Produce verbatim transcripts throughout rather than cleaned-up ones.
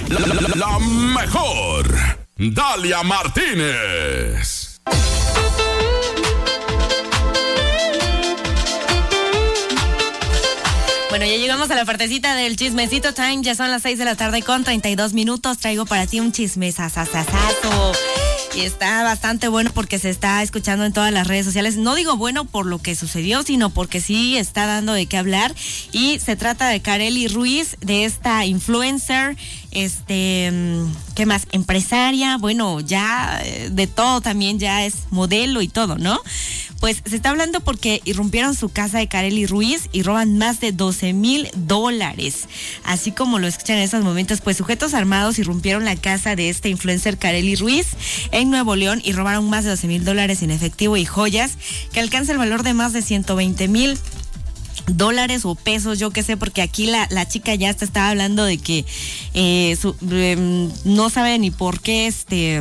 La, la, la, la mejor. Dalia Martínez. Bueno, ya llegamos a la partecita del chismecito time. Ya son las seis de la tarde con treinta y dos minutos. Traigo para ti un chismesasasasazo. Y está bastante bueno porque se está escuchando en todas las redes sociales. No digo bueno por lo que sucedió, sino porque sí está dando de qué hablar. Y se trata de Karely Ruiz, de esta influencer, este, ¿qué más? Empresaria, bueno, ya de todo también, ya es modelo y todo, ¿no? Pues se está hablando porque irrumpieron su casa de Karely Ruiz y roban más de doce mil dólares. Así como lo escuchan en esos momentos, pues sujetos armados irrumpieron la casa de esta influencer Karely Ruiz en Nuevo León y robaron más de doce mil dólares en efectivo y joyas, que alcanza el valor de más de ciento veinte mil dólares o pesos, yo qué sé, porque aquí la, la chica ya hasta estaba hablando de que eh, su, eh, no sabe ni por qué este...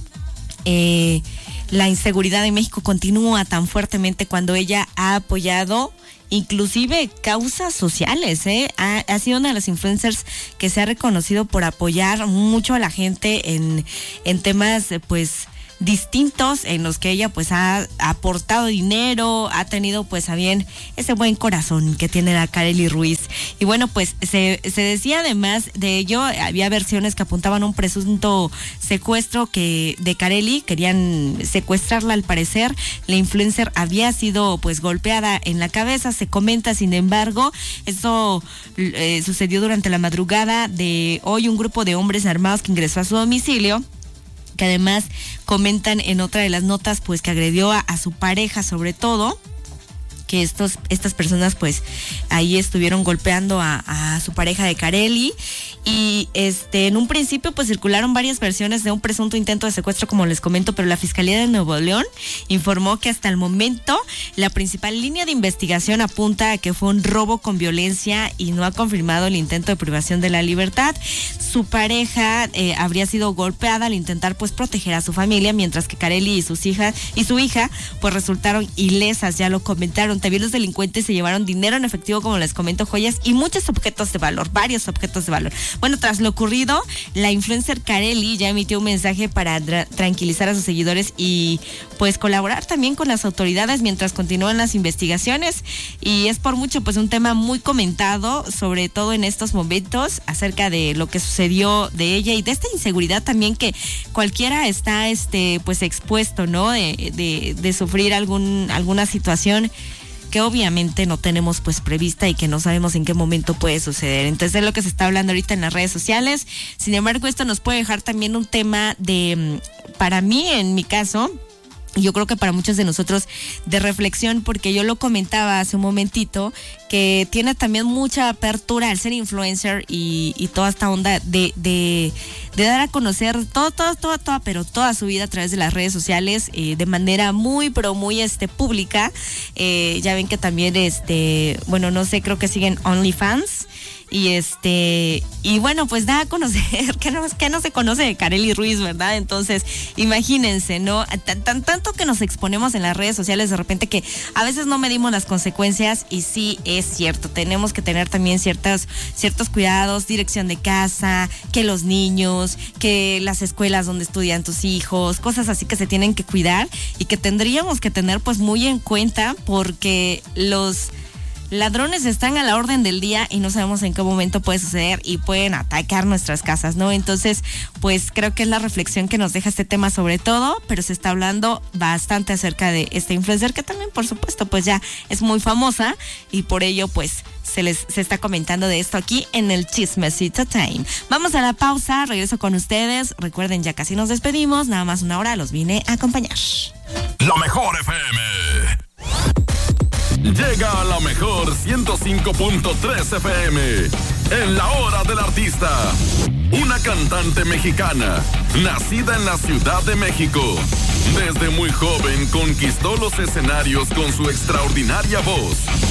Eh, la inseguridad en México continúa tan fuertemente cuando ella ha apoyado inclusive causas sociales, ¿eh? Ha, ha sido una de las influencers que se ha reconocido por apoyar mucho a la gente en, en temas, pues, distintos en los que ella pues ha aportado dinero, ha tenido pues a bien ese buen corazón que tiene la Karely Ruiz. Y bueno, pues se, se decía además de ello, había versiones que apuntaban a un presunto secuestro que de Karely, querían secuestrarla al parecer. La influencer había sido pues golpeada en la cabeza, se comenta, sin embargo, eso eh, sucedió durante la madrugada de hoy. Un grupo de hombres armados que ingresó a su domicilio, que además comentan en otra de las notas pues que agredió a, a su pareja, sobre todo, que estos, estas personas pues ahí estuvieron golpeando a, a su pareja de Karely. Y este en un principio pues circularon varias versiones de un presunto intento de secuestro, como les comento, pero la Fiscalía de Nuevo León informó que hasta el momento la principal línea de investigación apunta a que fue un robo con violencia y no ha confirmado el intento de privación de la libertad. Su pareja eh, habría sido golpeada al intentar pues proteger a su familia, mientras que Karely y sus hijas y su hija pues resultaron ilesas, ya lo comentaron. También los delincuentes se llevaron dinero en efectivo, como les comento, joyas y muchos objetos de valor, varios objetos de valor. Bueno, tras lo ocurrido, la influencer Karely ya emitió un mensaje para tra- tranquilizar a sus seguidores y pues colaborar también con las autoridades mientras continúan las investigaciones. Y es por mucho pues un tema muy comentado, sobre todo en estos momentos, acerca de lo que sucedió de ella y de esta inseguridad también que cualquiera está este pues expuesto, ¿no? De, de, de sufrir algún alguna situación que obviamente no tenemos pues prevista y que no sabemos en qué momento puede suceder. Entonces es lo que se está hablando ahorita en las redes sociales. Sin embargo, esto nos puede dejar también un tema de, para mí, en mi caso, yo creo que para muchos de nosotros, de reflexión, porque yo lo comentaba hace un momentito, que tiene también mucha apertura al ser influencer y, y toda esta onda de, de, de dar a conocer todo, todo, todo, todo, pero toda su vida a través de las redes sociales, eh, de manera muy, pero muy este pública. Eh, ya ven que también, este, bueno, no sé, creo que siguen OnlyFans. Y este, y bueno, pues da a conocer que no, que no se conoce de Karely Ruiz, ¿verdad? Entonces, imagínense, ¿no? Tan, tan, tanto que nos exponemos en las redes sociales de repente que a veces no medimos las consecuencias, y sí es cierto, tenemos que tener también ciertos, ciertos cuidados, dirección de casa, que los niños, que las escuelas donde estudian tus hijos, cosas así que se tienen que cuidar y que tendríamos que tener pues muy en cuenta, porque los ladrones están a la orden del día y no sabemos en qué momento puede suceder y pueden atacar nuestras casas, ¿no? Entonces, pues creo que es la reflexión que nos deja este tema sobre todo, pero se está hablando bastante acerca de esta influencer que también, por supuesto, pues ya es muy famosa y por ello, pues se les se está comentando de esto aquí en el Chismecito Time. Vamos a la pausa, regreso con ustedes. Recuerden, ya casi nos despedimos, nada más una hora los vine a acompañar. La mejor F M. Llega a la mejor ciento cinco punto tres F M, en la hora del artista. Una cantante mexicana, nacida en la Ciudad de México. Desde muy joven conquistó los escenarios con su extraordinaria voz,